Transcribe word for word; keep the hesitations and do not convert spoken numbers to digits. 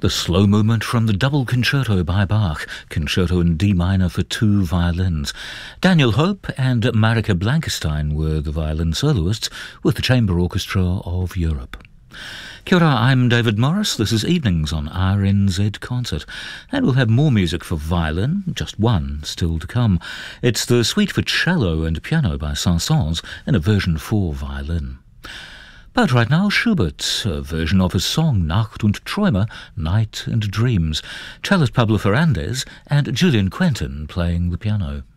The slow movement from the double concerto by Bach, concerto in D minor for two violins. Daniel Hope and Marika Blankenstein were the violin soloists with the Chamber Orchestra of Europe. Kia ora, I'm David Morris. This is Evenings on R N Z Concert. And we'll have more music for violin, just one still to come. It's the Suite for Cello and Piano by Saint-Saëns in a version for violin. But right now, Schubert, a version of his song Nacht und Träume, Night and Dreams. Cellist Pablo Ferrandez and Julian Quentin playing the piano.